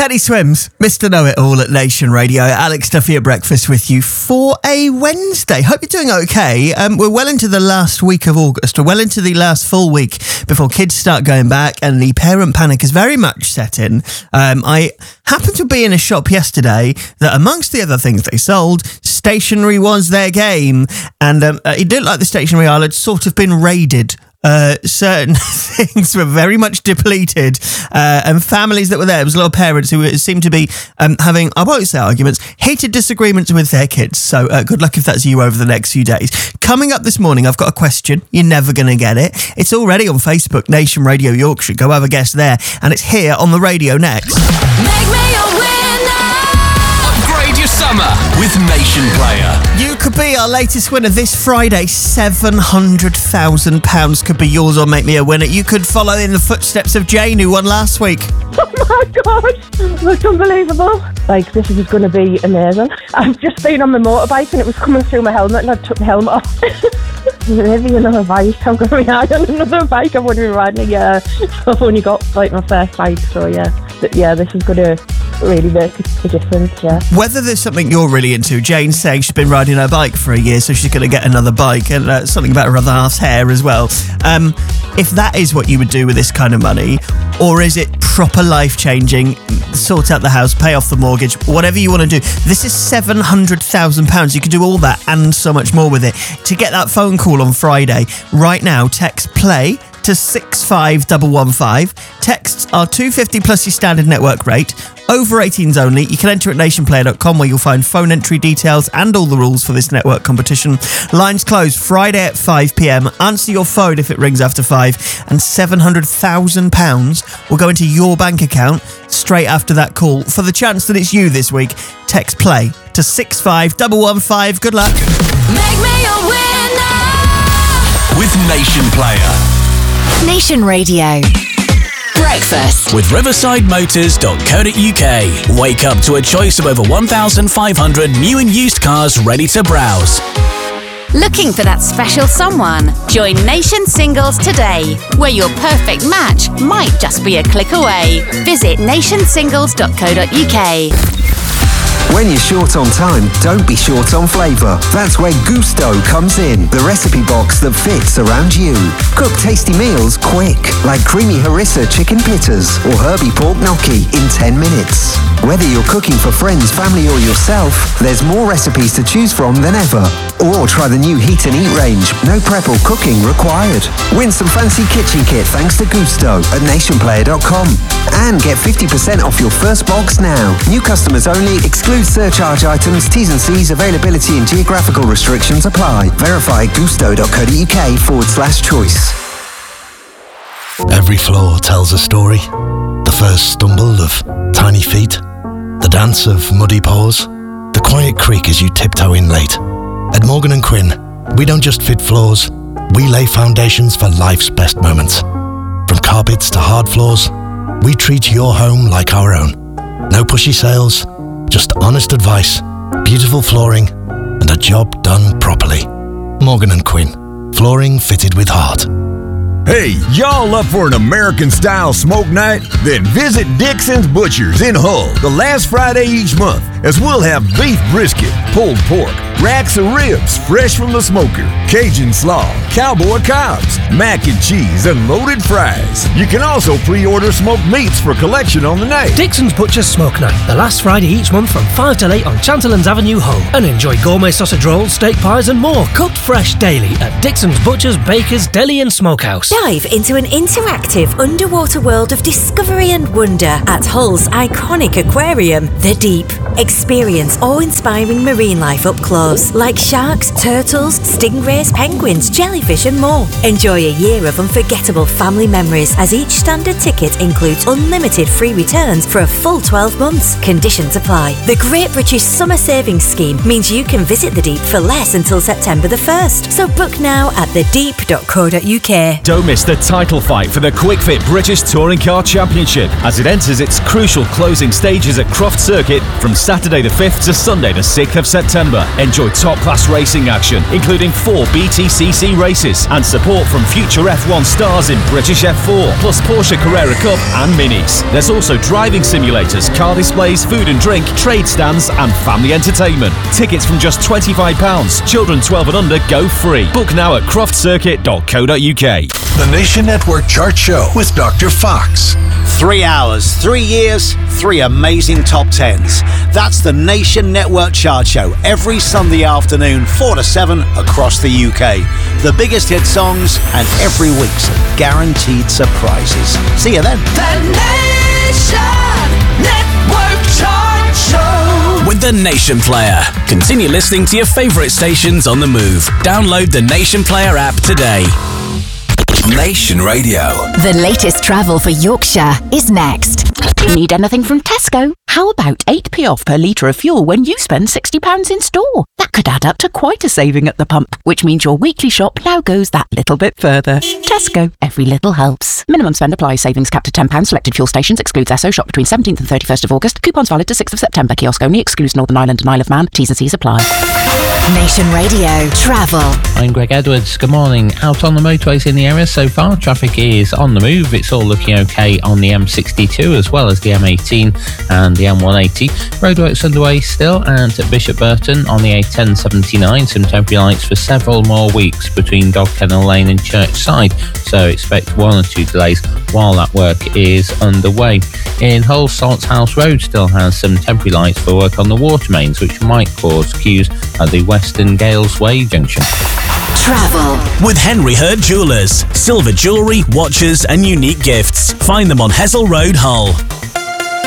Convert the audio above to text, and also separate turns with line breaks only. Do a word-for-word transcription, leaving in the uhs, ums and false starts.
Teddy Swims, Mister Know-It-All at Nation Radio. Alex Duffy at breakfast with you for a Wednesday. Hope you're doing okay. Um, we're well into the last week of August. We're well into the last full week before kids start going back and the parent panic is very much set in. Um, I happened to be in a shop yesterday that, amongst the other things they sold, stationery was their game. And um, it didn't like the stationery aisle had sort of been raided. Uh, certain things were very much depleted, uh, and families that were there, it was a lot of parents who seemed to be um, having, I won't say arguments, heated disagreements with their kids. So uh, good luck if that's you over the next few days. Coming up this morning, I've got a question. You're never going to get it. It's already on Facebook, Nation Radio Yorkshire. Go have a guess there. And it's here on the radio next.
Make me a winner.
Upgrade your summer with Nation Player.
You could be our latest winner this Friday. seven hundred thousand pounds could be yours or make me a winner. You could follow in the footsteps of Jane, who won last week.
Oh my God, that's unbelievable. Like, this is going to be amazing. I've just been on my motorbike and it was coming through my helmet and I took my helmet off. Maybe another bike. I'm going to be riding on another bike. I've only been riding a year. I've only got like my first bike, so yeah. But yeah, this is going to really make a difference, yeah.
Whether there's something you're really into, Jane's saying she's been riding her bike for a year, so she's going to get another bike, and uh, something about her other half's hair as well. Um, if that is what you would do with this kind of money, or is it proper life-changing, sort out the house, pay off the mortgage, whatever you want to do, this is seven hundred thousand pounds. You could do all that and so much more with it. To get that phone call on Friday, right now, text PLAY to six five one one five. Texts are two pounds fifty plus your standard network rate. Over eighteens only. You can enter at nation player dot com where you'll find phone entry details and all the rules for this network competition. Lines close Friday at five p.m. Answer your phone if it rings after five, and seven hundred thousand pounds will go into your bank account straight after that call. For the chance that it's you this week, text PLAY to six five one one five. Good luck.
Make me a winner.
With Nation Player.
Nation Radio.
Breakfast.
With riverside motors dot co dot uk. Wake up to a choice of over one thousand five hundred new and used cars ready to browse.
Looking for that special someone? Join Nation Singles today, where your perfect match might just be a click away. Visit nation singles dot co dot uk.
When you're short on time, don't be short on flavour. That's where Gusto comes in, the recipe box that fits around you. Cook tasty meals quick, like creamy harissa chicken pittas or herby pork gnocchi in ten minutes. Whether you're cooking for friends, family or yourself, there's more recipes to choose from than ever. Or try the new Heat and Eat range, no prep or cooking required. Win some fancy kitchen kit thanks to Gusto at nation player dot com. And get fifty percent off your first box now. New customers only, exclude surcharge items, T's and C's, availability and geographical restrictions apply. Verify gusto dot co dot uk forward slash choice.
Every floor tells a story. The first stumble of tiny feet, the dance of muddy paws, the quiet creak as you tiptoe in late. At Morgan and Quinn, we don't just fit floors, we lay foundations for life's best moments. From carpets to hard floors, we treat your home like our own. No pushy sales, just honest advice, beautiful flooring, and a job done properly. Morgan and Quinn, flooring fitted with heart.
Hey, y'all up for an American-style smoke night? Then visit Dixon's Butchers in Hull the last Friday each month, as we'll have beef brisket, pulled pork, racks of ribs fresh from the smoker, Cajun slaw, cowboy cobs, mac and cheese, and loaded fries. You can also pre-order smoked meats for collection on the night.
Dixon's Butchers Smoke Night, the last Friday each month from five till eight on Chanterlands Avenue, Hull. And enjoy gourmet sausage rolls, steak pies and more, cooked fresh daily at Dixon's Butchers, Bakers, Deli and Smokehouse.
Dive into an interactive underwater world of discovery and wonder at Hull's iconic aquarium, The Deep. Experience awe-inspiring marine life up close, like sharks, turtles, stingrays, penguins, jellyfish and more. Enjoy a year of unforgettable family memories, as each standard ticket includes unlimited free returns for a full twelve months. Conditions apply. The Great British Summer Savings Scheme means you can visit The Deep for less until September the first. So book now at the deep dot co dot uk.
Don't miss the title fight for the Quick Fit British Touring Car Championship as it enters its crucial closing stages at Croft Circuit from Saturday the fifth to Sunday the sixth of September. Enjoy Enjoy top-class racing action, including four B T C C races and support from future F one stars in British F four, plus Porsche Carrera Cup and Minis. There's also driving simulators, car displays, food and drink, trade stands and family entertainment. Tickets from just twenty-five pounds. Children twelve and under go free. Book now at croft circuit dot co dot uk.
The Nation Network Chart Show with Doctor Fox.
Three hours, three years, three amazing top tens. That's the Nation Network Chart Show every Sunday afternoon, four to seven across the U K. The biggest hit songs and every week some guaranteed surprises. See you then.
The Nation Network Chart Show.
With the Nation Player. Continue listening to your favourite stations on the move. Download the Nation Player app today.
Nation Radio.
The latest travel for Yorkshire is next.
Need anything from Tesco? How about eight p off per litre of fuel when you spend sixty pounds in store? That could add up to quite a saving at the pump, which means your weekly shop now goes that little bit further. Tesco, every little helps. Minimum spend applies. Savings capped at ten pounds. Selected fuel stations. Excludes Esso. Shop between seventeenth and thirty-first of August. Coupons valid to sixth of September. Kiosk only. Excludes Northern Ireland and Isle of Man. T's and C's apply.
Nation Radio Travel.
I'm Greg Edwards. Good morning. Out on the motorways in the area so far, traffic is on the move. It's all looking okay on the M sixty-two as well as the M eighteen and the M one eighty. Roadworks underway still and at Bishop Burton on the A ten seventy-nine. Some temporary lights for several more weeks between Dog Kennel Lane and Churchside, so expect one or two delays while that work is underway. In Hull, Salthouse Road still has some temporary lights for work on the water mains, which might cause queues at the Western Gales Way junction.
Travel
with Henry Hurd Jewellers. Silver jewellery, watches and unique gifts. Find them on Hessel Road, Hull.